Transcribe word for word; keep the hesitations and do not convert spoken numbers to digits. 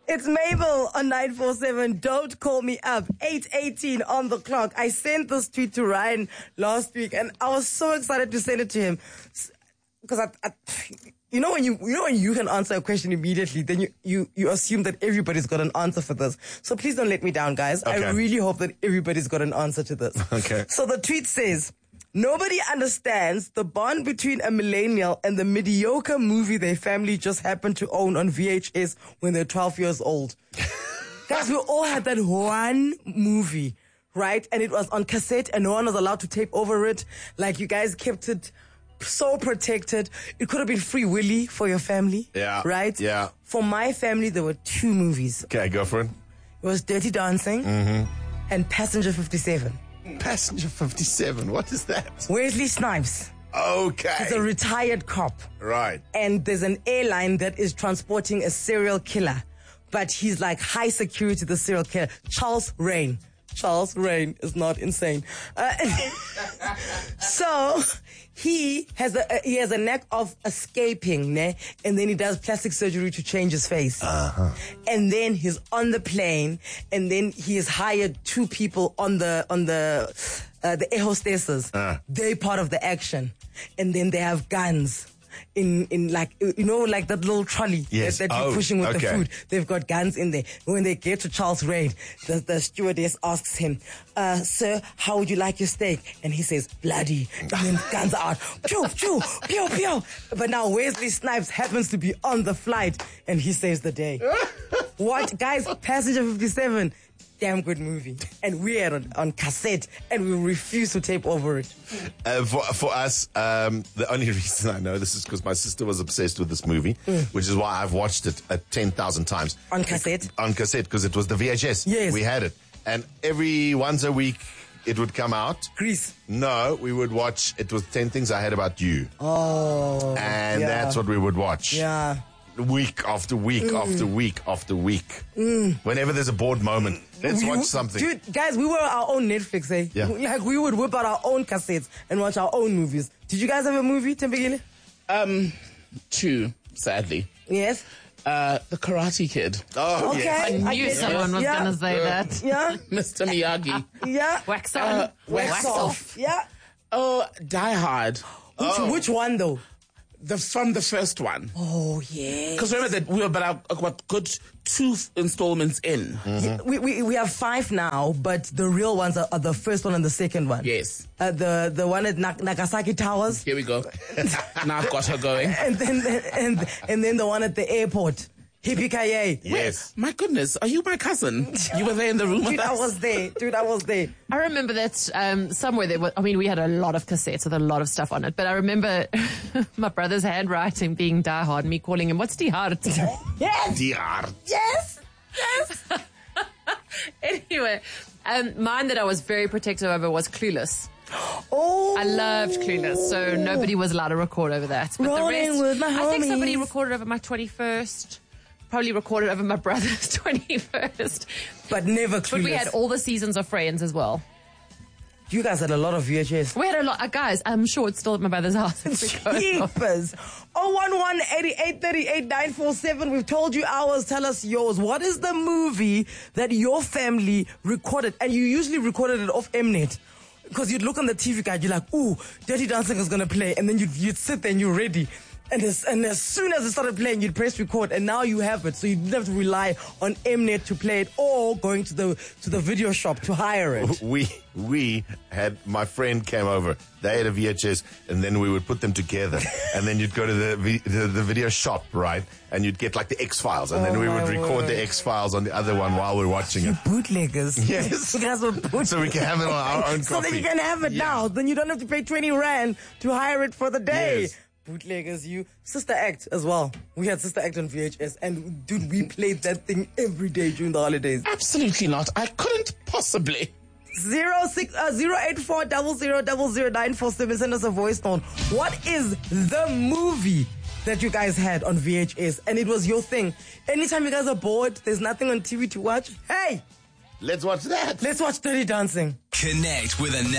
It's Mabel on nine four seven. Don't call me up. eight eighteen on the clock. I sent this tweet to Ryan last week, and I was so excited to send it to him because I, I, you know when you you know when you can answer a question immediately, then you you you assume that everybody's got an answer for this. So please don't let me down, guys. Okay. I really hope that everybody's got an answer to this. Okay. So the tweet says, nobody understands the bond between a millennial and the mediocre movie their family just happened to own on V H S when they're twelve years old. Guys, we all had that one movie, right? And it was on cassette and no one was allowed to tape over it. Like, you guys kept it so protected. It could have been Free Willy for your family. Yeah. Right? Yeah. For my family, there were two movies. Okay, go for it. It was Dirty Dancing Mm-hmm. and Passenger fifty-seven. Passenger fifty-seven. What is that? Wesley Snipes. Okay. He's a retired cop. Right. And there's an airline that is transporting a serial killer. But he's like high security, the serial killer. Charles Rain. Charles Rain is not insane. Uh, so he has a he has a knack of escaping, ne? And then he does plastic surgery to change his face. Uh-huh. And then he's on the plane, and then he has hired two people on the on the uh, the air hostesses. Uh. They're part of the action, and then they have guns. In, in like, you know, like that little trolley Yes. that, that you're Oh, pushing with okay. the food. They've got guns in there. When they get to Charles Rain, the, the stewardess asks him, uh, sir, how would you like your steak? And he says, bloody. And then guns are out. Pew, pew, pew, pew. But now Wesley Snipes happens to be on the flight and he saves the day. What? Guys, Passenger fifty-seven. Damn good movie. And we had it on cassette and we refuse to tape over it. Uh, for for us, um, the only reason I know this is because my sister was obsessed with this movie, Mm. which is why I've watched it uh, ten thousand times. On cassette? On cassette, because it was the V H S. Yes. We had it. And every once a week, it would come out. Grease. No, we would watch, it was ten Things I Hate About You. Oh. And yeah. that's what we would watch. Yeah. Week after week Mm. after week after week. Whenever there's a bored moment, let's We- watch something. Dude, guys, we were our own Netflix, eh? Yeah. Like, we would whip out our own cassettes and watch our own movies. Did you guys have a movie, Tembegile? Um, two, sadly. Yes? Uh, The Karate Kid. Oh, Okay. yes. I I knew get someone it. was Yeah. going to say that. Yeah? Mister Miyagi. Yeah? Wax on, Uh, Wax, Wax off. off. Yeah? Oh, Die Hard. Which, which one, though? The from the first one. Oh, yeah. Because remember that we were about, about good two f- installments in. Yeah, we, we we have five now, but the real ones are, are the first one and the second one. Yes. Uh, the the one at Na- Nagasaki Towers, Here we go. Now I've got her going. and then and and then the one at the airport. Hippie-ki-yay. Yes. My goodness, are you my cousin? You were there in the room with Dude, I us? was there. Dude, I was there. I remember that um, somewhere there was, I mean, we had a lot of cassettes with a lot of stuff on it, but I remember my brother's handwriting being Die Hard and me calling him, what's Die Hard? Yes. Dear. Yes. Yes. Anyway, um, mine that I was very protective over was Clueless. Oh. I loved Clueless, so nobody was allowed to record over that. But Rolling the rest, with my I think somebody homies. recorded over my twenty-first. Probably recorded over my brother's twenty-first. But never Clueless. But we had all the seasons of Friends as well. You guys had a lot of V H S. We had a lot, uh, guys, I'm sure it's still at my brother's house. If we go. Jeepers. oh one one, eighty-eight thirty-eight, nine four seven. We've told you ours. Tell us yours. What is the movie that your family recorded? And you usually recorded it off Mnet. Because you'd look on the T V guide, you're like, ooh, Dirty Dancing is going to play. And then you'd, you'd sit there and you're ready. And as, and as soon as it started playing, you'd press record, and now you have it. So you didn't have to rely on Mnet to play it, or going to the to the video shop to hire it. We we had, my friend came over. They had a V H S, and then we would put them together, and then you'd go to the vi- the, the video shop, right? And you'd get like the X Files, and then Oh we would my record word. the X Files on the other one while we're watching it, Bootleggers. Yes. You guys were bootleggers. so we can have it on our own So copy. that you can have it Yeah. now. Then you don't have to pay twenty rand to hire it for the day. Yes. Bootleggers, you. Sister Act as well. We had Sister Act on V H S, and dude, we played that thing every day during the holidays. Absolutely not. I couldn't possibly. Zero six uh, zero eight four double zero double zero nine four seven. Send us a voice note. What is the movie that you guys had on V H S, and it was your thing? Anytime you guys are bored, there's nothing on T V to watch. Hey, Let's watch that. let's watch Dirty Dancing. Connect with a